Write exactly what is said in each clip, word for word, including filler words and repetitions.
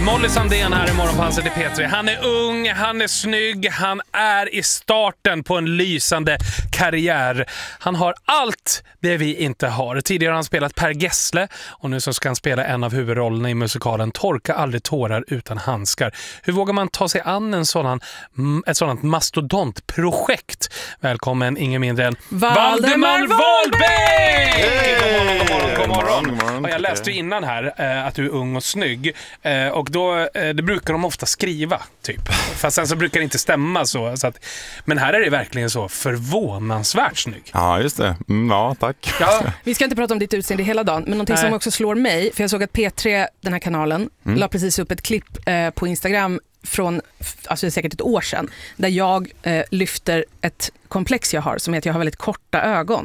Molly Sandén här i Morgonpasset i P tre. Han är ung, han är snygg, han är i starten på en lysande karriär. Han har allt det vi inte har. Tidigare har han spelat Per Gessle och nu så ska han spela en av huvudrollerna i musikalen Torka aldrig tårar utan handskar. Hur vågar man ta sig an en sådan, ett sådant mastodontprojekt? Välkommen ingen mindre än Valdemar Wahlbeck! Hey! God morgon, god morgon, god morgon. God morgon. Och jag läste ju innan här eh, att du är ung och snygg. Eh, och då, eh, det brukar de ofta skriva, typ. Fast sen så brukar det inte stämma så. så att, men här är det verkligen så förvånansvärt snygg. Ja, just det. Mm, ja, tack. Ja. Vi ska inte prata om ditt utseende hela dagen, men någonting Nej. som också slår mig, för jag såg att P tre, den här kanalen, Mm. la precis upp ett klipp eh, på Instagram från, alltså säkert ett år sedan, där jag eh, lyfter ett komplex jag har, som är att jag har väldigt korta ögon.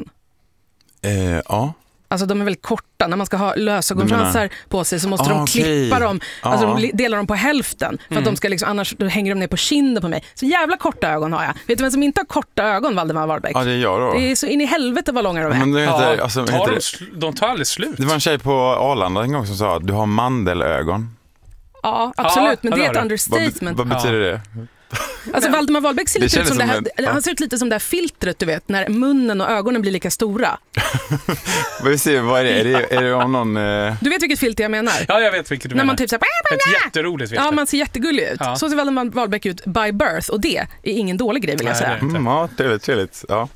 Eh, ja. Alltså de är väldigt korta. När man ska ha lösögonfransar på sig så måste Ah, de okej. klippa dem. Alltså Ja. de li- delar dem på hälften. För Mm. att de ska liksom, annars då hänger de ner på kinden på mig. Så jävla korta ögon har jag. Vet du vem som inte har korta ögon, Valdemar Wahlbeck? ja, det är jag då. Det är så in i helvete vad långa de är. Men det heter, Ja, alltså, tar heter de, det, sl- de tar aldrig slut. det var en tjej på Arlanda en gång som sa att du har mandelögon. Ja, absolut. Men Ja, det är det ett har du. Vad, understatement. vad betyder det? Alltså Valdemar Wahlbeck ser Det lite ut kändes som det här, som en- han ser ut lite som det här filtret, du vet, när munnen och ögonen blir lika stora. Vad ser, vad är det? Är det, är det om någon... Eh... Du vet vilket filter jag menar? Ja, jag vet vilket du När menar. man typ så här, Ett jätteroligt filter. ja, man ser jättegullig ut. Ja. Så ser Valdemar Wahlbeck ut by birth, och det är ingen dålig grej, vill jag Nej, säga. det är inte. Mm, ja, trevligt, trevligt. Ja.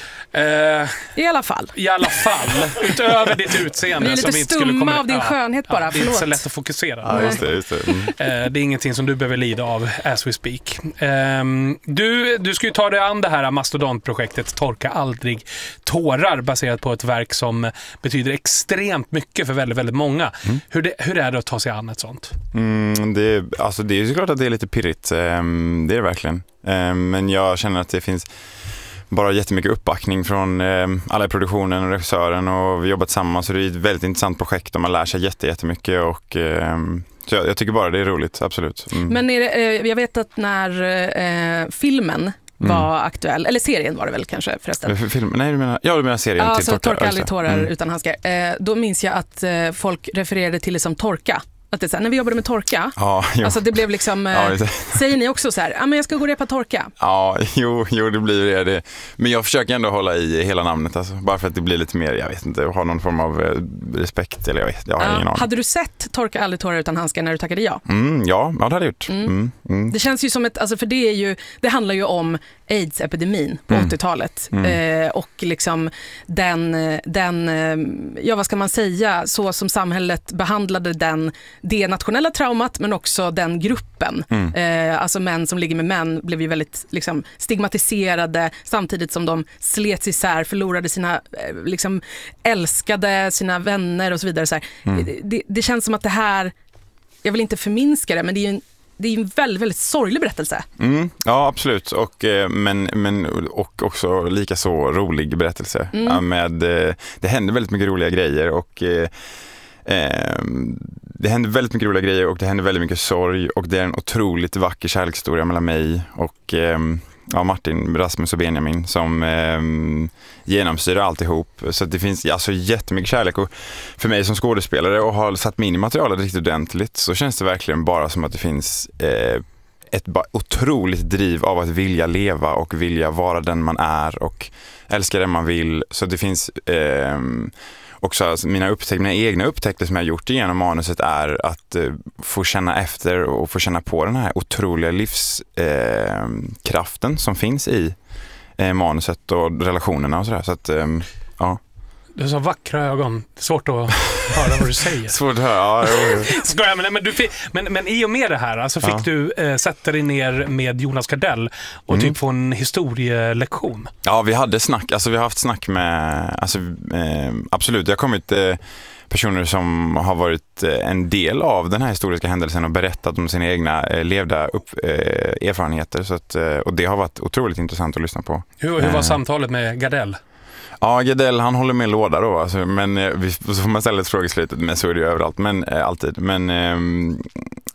Eh, I alla fall. I alla fall, utöver ditt utseende. Vi är lite som vi inte skulle stumma komma... av din skönhet bara, det är inte så förlåt. lätt att fokusera. Ja, just det. Just det. Mm. Eh, det är ingenting som du behöver lida av as we speak. Ehm, du, du ska ju ta dig an det här mastodontprojektet Torka aldrig tårar, baserat på ett verk som betyder extremt mycket för väldigt, väldigt många. Mm. Hur, det, hur är det att ta sig an ett sånt? Mm, det, är- alltså, det är ju såklart att det är lite pirrigt. ehm, Det är det verkligen. Ehm, Men jag känner att det finns bara jättemycket uppbackning från eh, alla i produktionen och regissören, och vi jobbar tillsammans, så det är ett väldigt intressant projekt och man lär sig jätte, jättemycket och eh, så jag, jag tycker bara det är roligt, absolut. Mm. Men är det, eh, jag vet att när eh, filmen var aktuell, eller serien var det väl kanske förresten. För Film, nej, du menar, ja, du menar serien Ja, till så Torka. Torka Ja, aldrig just det. tårar Mm. utan handskar. Eh, då minns jag att eh, folk refererade till det som torka. Att det är så här, när vi jobbade med torka, Ja, jo. alltså det blev liksom, eh, Ja, det är- säger ni också så här, ja men jag ska gå och repa torka. Ja, jo, jo, det blir det, det. Men jag försöker ändå hålla i hela namnet, alltså, bara för att det blir lite mer, jag vet inte, ha någon form av eh, respekt, eller jag vet, jag har Ja. ingen aning. Hade du sett Torka aldrig tårar utan handskar när du tackade ja? Mm, ja, ja, det hade jag gjort. Mm. Mm. Det känns ju som ett, alltså för det är ju, det handlar ju om AIDS-epidemin på Mm. åttiotalet Mm. eh, och liksom den, den, eh, ja vad ska man säga, så som samhället behandlade den, det nationella traumat, men också den gruppen. Mm. Eh, alltså män som ligger med män blev ju väldigt liksom, stigmatiserade, samtidigt som de slets isär, förlorade sina eh, liksom, älskade, sina vänner och så vidare. Så här. Mm. Det, det känns som att det här, jag vill inte förminska det, men det är ju en Det är en väldigt, väldigt sorglig berättelse. Mm, ja, absolut. Och, eh, men, men, och också lika så rolig berättelse. Mm. Ja, med, eh, det händer väldigt mycket roliga grejer och eh, eh, det händer väldigt mycket roliga grejer och det händer väldigt mycket sorg, och det är en otroligt vacker kärlekshistoria mellan mig och eh, ja, Martin, Rasmus och Benjamin som eh, genomsyrar alltihop. Så att det finns alltså jättemycket kärlek, och för mig som skådespelare och har satt mig in i materialet riktigt ordentligt, så känns det verkligen bara som att det finns eh, ett ba- otroligt driv av att vilja leva och vilja vara den man är och älska den man vill. Så det finns eh, också alltså, mina, upptäck- mina egna upptäckter som jag har gjort genom manuset är att eh, få känna efter och få känna på den här otroliga livskraften eh, som finns i eh, manuset och relationerna och sådär. Så att, eh, ja. Du har så vackra ögon. Det är svårt att höra vad du säger. Svårt att höra. Ja, jo. Skojar, men, men, du fick, men, men i och med det här alltså, fick Ja. du eh, sätta dig ner med Jonas Gardell och Mm. typ få en historielektion. Ja, vi hade snack, alltså vi har haft snack med, alltså eh, absolut, det har kommit eh, personer som har varit eh, en del av den här historiska händelsen och berättat om sina egna eh, levda upp, eh, erfarenheter, så att, eh, och det har varit otroligt intressant att lyssna på. Hur, hur var Eh. samtalet med Gardell? Ja, Gardell, han håller med en låda då, alltså, men eh, vi, så får man ställa ett fråga i slutet, men så är det ju överallt, men eh, alltid, men eh,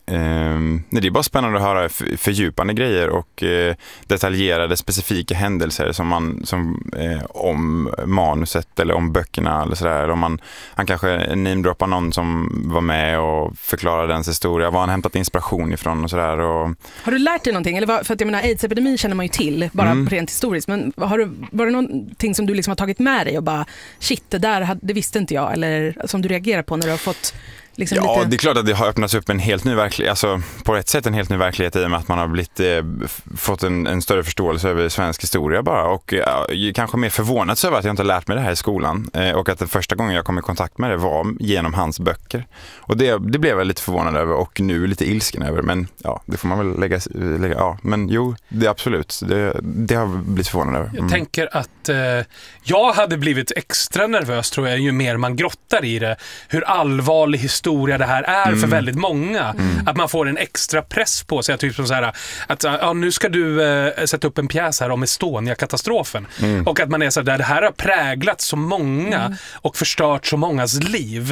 eh, nej, det är bara spännande att höra fördjupande grejer och eh, detaljerade specifika händelser som man, som, eh, om manuset eller om böckerna eller sådär. Om man, han kanske namedroppar någon som var med och förklarar dens historia, var han hämtat inspiration ifrån och sådär. Och... Har du lärt dig någonting? Eller var, för att jag menar, AIDS-epidemin känner man ju till, bara mm. rent historiskt. Men har du, var det någonting som du liksom har tagit med dig och bara, shit, det där det visste inte jag, eller som du reagerar på när du har fått liksom ja, lite... det är klart att det har öppnats upp en helt ny verklighet, alltså på ett sätt en helt ny verklighet i och med att man har blivit, eh, fått en, en större förståelse över svensk historia bara och eh, kanske mer förvånat över att jag inte har lärt mig det här i skolan eh, och att den första gången jag kom i kontakt med det var genom hans böcker. Och det, det blev jag lite förvånad över och nu lite ilsken över, men ja, det får man väl lägga, lägga ja, men jo, det är absolut, det, det har blivit förvånad över. Mm. Jag tänker att eh, jag hade blivit extra nervös tror jag ju mer man grottar i det, hur allvarlig historia historia det här är mm. för väldigt många. Mm. Att man får en extra press på sig. Typ som så här, att ja, nu ska du äh, sätta upp en pjäs här om Estonia-katastrofen. Mm. Och att man är så där, det här har präglat så många mm. och förstört så mångas liv.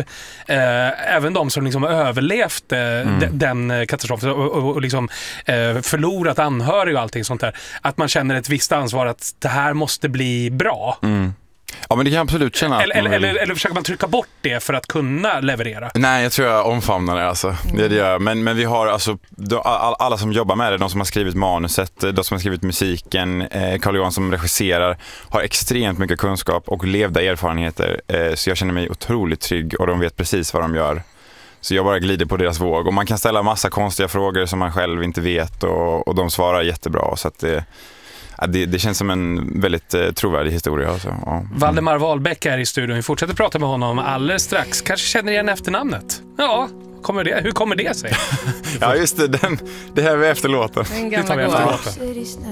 Äh, även de som liksom har överlevt äh, mm. de, den katastrofen och, och, och liksom äh, förlorat anhöriga och allting sånt där. Att man känner ett visst ansvar att det här måste bli bra. Mm. Ja, men det kan jag absolut känna. Eller, eller, eller, eller försöker man trycka bort det för att kunna leverera? Nej, jag tror jag omfamnar det. Alltså. Mm. det, det gör. Men, men vi har alltså, all, alla som jobbar med det, de som har skrivit manuset, de som har skrivit musiken, eh, Carl Johan som regisserar, har extremt mycket kunskap och levda erfarenheter. Eh, så jag känner mig otroligt trygg och de vet precis vad de gör. Så jag bara glider på deras våg. Och man kan ställa massa konstiga frågor som man själv inte vet och, och de svarar jättebra. Så att det... Ja, det, det känns som en väldigt eh, trovärdig historia. Alltså. Ja. Mm. Valdemar Wahlbeck är i studion. Vi fortsätter prata med honom alldeles strax. Kanske känner igen efternamnet. Ja, kommer det, hur kommer det sig? Ja, just det. Den, det här är efter låten. Den gamla det tar vi efter låten.